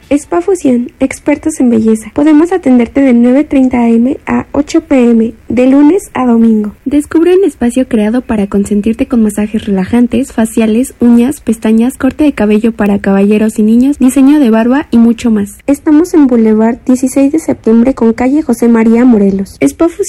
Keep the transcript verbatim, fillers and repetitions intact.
Spa Fusión, expertos en belleza. Podemos atenderte de nueve treinta a eme a ocho pe eme, de lunes a domingo. Descubre un espacio creado para consentirte con masajes relajantes, faciales, uñas, pestañas, corte de cabello para caballeros y niños, diseño de barba y mucho más. Estamos en Boulevard dieciséis de septiembre con calle José María Morelos. Spa Fusión